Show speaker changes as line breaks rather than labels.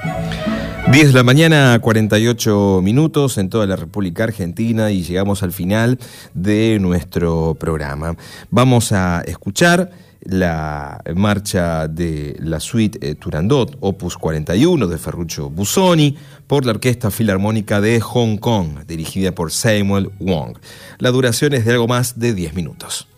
10 de la mañana, 48 minutos en toda la República Argentina y llegamos al final de nuestro programa. Vamos a escuchar la marcha de la suite Turandot, opus 41 de Ferruccio Busoni, por la Orquesta Filarmónica de Hong Kong, dirigida por Samuel Wong. La duración es de algo más de 10 minutos.